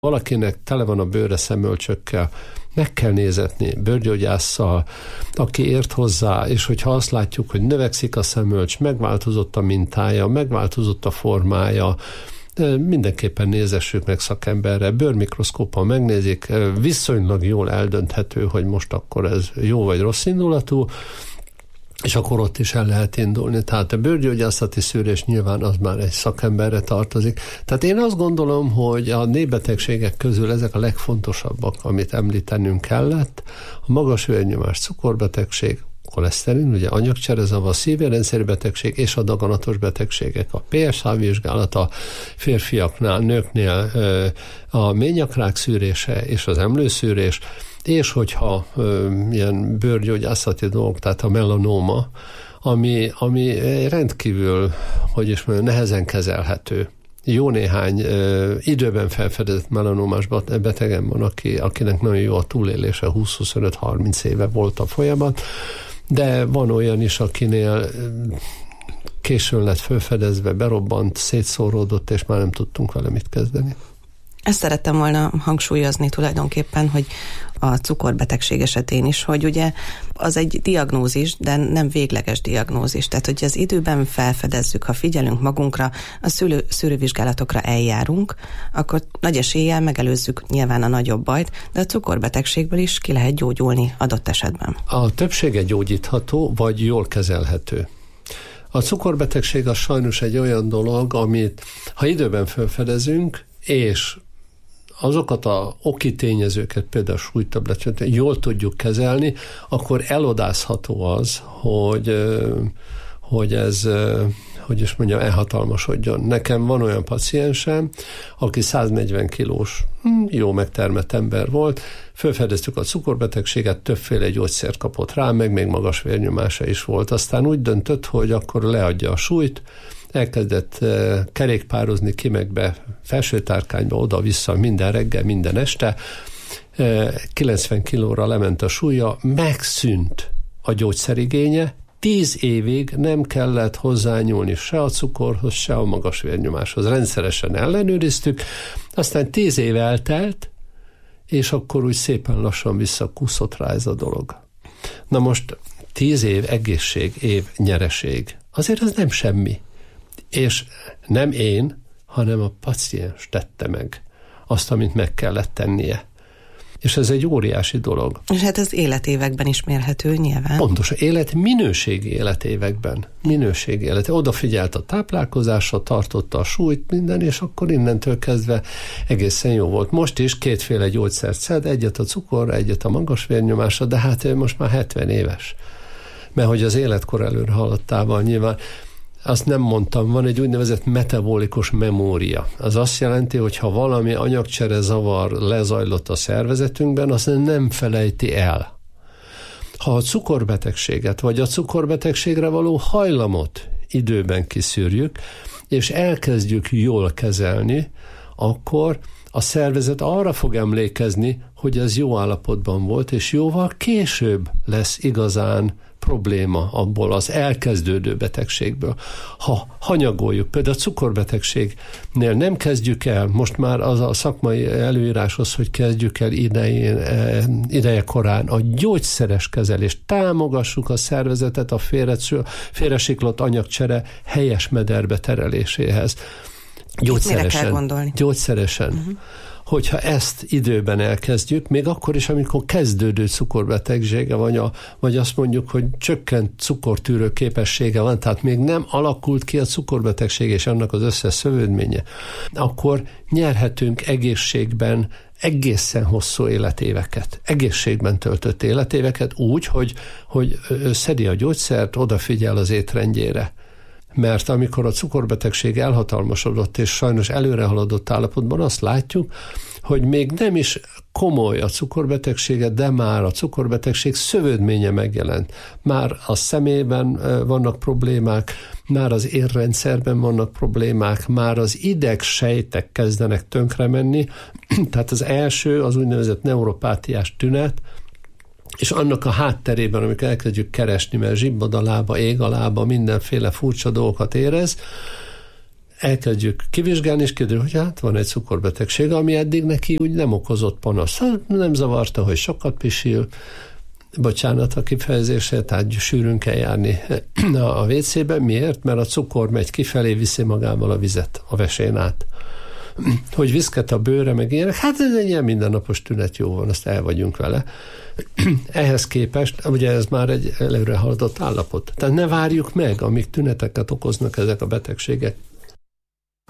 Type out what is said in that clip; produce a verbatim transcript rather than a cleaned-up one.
Valakinek tele van a bőre szemölcsökkel, meg kell nézetni bőrgyógyásszal, aki ért hozzá, és hogyha azt látjuk, hogy növekszik a szemölcs, megváltozott a mintája, megváltozott a formája, mindenképpen nézessük meg szakemberre, bőrmikroszkóppal megnézik, viszonylag jól eldönthető, hogy most akkor ez jó vagy rossz indulatú, és akkor ott is el lehet indulni. Tehát a bőrgyógyászati szűrés nyilván az már egy szakemberre tartozik. Tehát én azt gondolom, hogy a népbetegségek közül ezek a legfontosabbak, amit említenünk kellett. A magas vérnyomás, cukorbetegség, koleszterin, ugye anyagcserezavar, szívérendszeri betegség és a daganatos betegségek. A pé es há vizsgálata férfiaknál, nőknél a ményakrák szűrése és az emlőszűrés, és hogyha ö, ilyen bőrgyógyászati dolgok, tehát a melanóma, ami, ami rendkívül, hogy is mondjam, nehezen kezelhető. Jó néhány ö, időben felfedezett melanómás betegen van, aki, akinek nagyon jó a túlélése, húsz-huszonöt-harminc éve volt a folyamat, de van olyan is, akinél későn lett felfedezve, berobbant, szétszóródott, és már nem tudtunk vele mit kezdeni. Ezt szerettem volna hangsúlyozni tulajdonképpen, hogy a cukorbetegség esetén is, hogy ugye az egy diagnózis, de nem végleges diagnózis. Tehát, hogy az időben felfedezzük, ha figyelünk magunkra, a szülő, szűrővizsgálatokra eljárunk, akkor nagy eséllyel megelőzzük nyilván a nagyobb bajt, de a cukorbetegségből is ki lehet gyógyulni adott esetben. A többsége gyógyítható, vagy jól kezelhető. A cukorbetegség az sajnos egy olyan dolog, amit ha időben felfedezünk, és azokat a oki tényezőket, például a súlytabletet jól tudjuk kezelni, akkor elodázható az, hogy, hogy ez, hogy is mondjam, elhatalmasodjon. Nekem van olyan paciensem, aki száznegyven kilós, jó megtermett ember volt, felfedeztük a cukorbetegséget, többféle gyógyszert kapott rá, meg még magas vérnyomása is volt. Aztán úgy döntött, hogy akkor leadja a súlyt, elkezdett uh, kerékpározni ki meg be felsőtárkányba, oda-vissza minden reggel, minden este. Uh, kilencven kilóra lement a súlya, megszűnt a gyógyszerigénye, tíz évig nem kellett hozzányúlni se a cukorhoz, se a magas vérnyomáshoz. Rendszeresen ellenőriztük, aztán tíz év eltelt, és akkor úgy szépen lassan visszakúszott rá ez a dolog. Na most tíz év egészség, év nyereség. Azért ez nem semmi. És nem én, hanem a paciens tette meg azt, amit meg kellett tennie. És ez egy óriási dolog. És hát az életévekben is mérhető nyilván. Pontos, élet, minőségi életévekben. Minőségi élet. Odafigyelt a táplálkozásra, tartotta a súlyt, minden, és akkor innentől kezdve egészen jó volt. Most is kétféle gyógyszert szed, egyet a cukorra, egyet a magas vérnyomásra, de hát ő most már hetven éves. Mert hogy az életkor előre haladtával nyilván. Azt nem mondtam, van egy úgynevezett metabolikus memória. Az azt jelenti, hogy ha valami anyagcsere zavar lezajlott a szervezetünkben, azt nem felejti el. Ha a cukorbetegséget, vagy a cukorbetegségre való hajlamot időben kiszűrjük, és elkezdjük jól kezelni, akkor a szervezet arra fog emlékezni, hogy ez jó állapotban volt, és jóval később lesz igazán probléma abból az elkezdődő betegségből. Ha hanyagoljuk, például a cukorbetegségnél nem kezdjük el, most már az a szakmai előíráshoz, hogy kezdjük el idején, ideje korán a gyógyszeres kezelést, támogassuk a szervezetet a félresiklott anyagcsere helyes mederbe tereléséhez. Gyógyszeresen. Mire kell gondolni? Gyógyszeresen. Uh-huh. Hogyha ezt időben elkezdjük, még akkor is, amikor kezdődő cukorbetegsége van, a, vagy azt mondjuk, hogy csökkent cukortűrő képessége van, tehát még nem alakult ki a cukorbetegség és annak az összes szövődménye, akkor nyerhetünk egészségben egészen hosszú életéveket, egészségben töltött életéveket úgy, hogy, hogy szedi a gyógyszert, odafigyel az étrendjére. Mert amikor a cukorbetegség elhatalmasodott, és sajnos előrehaladott állapotban azt látjuk, hogy még nem is komoly a cukorbetegsége, de már a cukorbetegség szövődménye megjelent. Már a szemében vannak problémák, már az érrendszerben vannak problémák, már az idegsejtek kezdenek tönkre menni. Tehát az első, az úgynevezett neuropátiás tünet, és annak a hátterében, amikor elkezdjük keresni, mert zsibbad a lába, ég a lába, mindenféle furcsa dolgokat érez, elkezdjük kivizsgálni, és kiderül, hogy hát van egy cukorbetegség, ami eddig neki úgy nem okozott panaszt. Hát nem zavarta, hogy sokat pisil, bocsánat a kifejezésre, tehát sűrűn kell járni a vécébe. Miért? Mert a cukor megy kifelé, viszi magával a vizet a vesén át. Hogy viszket a bőre, meg ilyenek, hát ez egy ilyen mindennapos tünet, jó van, azt el vagyunk vele. Ehhez képest, ugye ez már egy előre haladott állapot. Tehát ne várjuk meg, amíg tüneteket okoznak ezek a betegségek.